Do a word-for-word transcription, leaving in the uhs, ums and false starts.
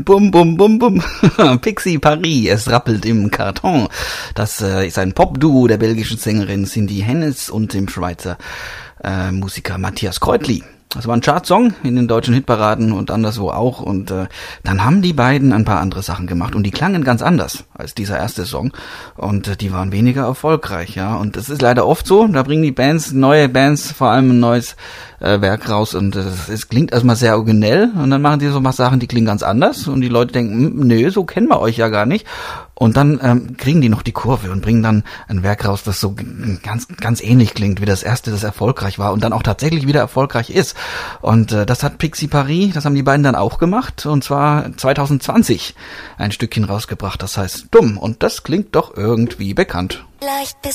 Bum, bum, bum, bum. Pixie Paris, es rappelt im Karton. Das äh, ist ein Popduo der belgischen Sängerin Cindy Hennes und dem Schweizer äh, Musiker Matthias Kreutli. Das war ein Chartsong in den deutschen Hitparaden und anderswo auch. Und äh, dann haben die beiden ein paar andere Sachen gemacht und die klangen ganz anders als dieser erste Song. Und äh, die waren weniger erfolgreich, ja. Und das ist leider oft so. Da bringen die Bands, neue Bands, vor allem ein neues äh, Werk raus. Und äh, es klingt erstmal sehr originell. Und dann machen die so mal Sachen, die klingen ganz anders. Und die Leute denken, nö, so kennen wir euch ja gar nicht. Und dann ähm, kriegen die noch die Kurve und bringen dann ein Werk raus, das so ganz ganz ähnlich klingt wie das erste, das erfolgreich war und dann auch tatsächlich wieder erfolgreich ist. Und äh, das hat Pixie Paris, das haben die beiden dann auch gemacht, und zwar zwanzig zwanzig ein Stückchen rausgebracht, das heißt Dumm. Und das klingt doch irgendwie bekannt. Leicht bis